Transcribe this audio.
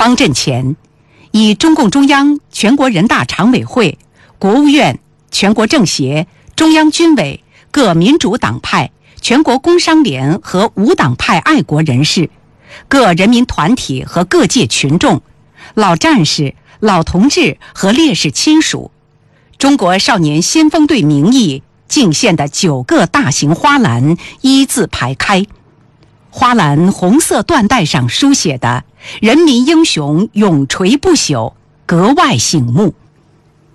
方阵前，以中共中央、全国人大常委会、国务院、全国政协、中央军委、各民主党派、全国工商联和无党派爱国人士、各人民团体和各界群众、老战士、老同志和烈士亲属，中国少年先锋队名义敬献的9个大型花篮一字排开。花篮红色缎带上书写的"人民英雄永垂不朽"格外醒目。